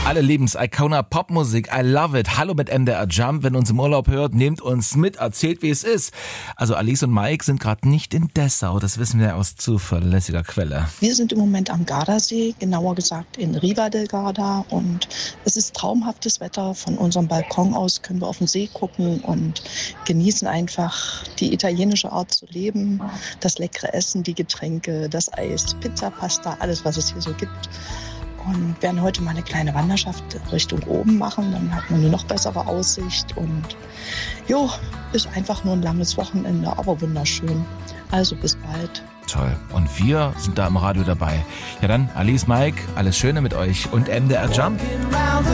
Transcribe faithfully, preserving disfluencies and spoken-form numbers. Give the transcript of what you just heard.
Alle lieben's, Icona Popmusik, I love it. Hallo mit M D R Jump, wenn ihr uns im Urlaub hört, nehmt uns mit, erzählt wie es ist. Also Alice und Mike sind gerade nicht in Dessau, das wissen wir aus zuverlässiger Quelle. Wir sind im Moment am Gardasee, genauer gesagt in Riva del Garda, und es ist traumhaftes Wetter. Von unserem Balkon aus können wir auf den See gucken und genießen einfach die italienische Art zu leben, das leckere Essen, die Getränke, das Eis, Pizza, Pasta, alles was es hier so gibt. Und werden heute mal eine kleine Wanderschaft Richtung oben machen, dann hat man eine noch bessere Aussicht und jo, ist einfach nur ein langes Wochenende, aber wunderschön. Also bis bald. Toll. Und wir sind da im Radio dabei. Ja dann, Alice, Mike, alles Schöne mit euch und M D R Jump.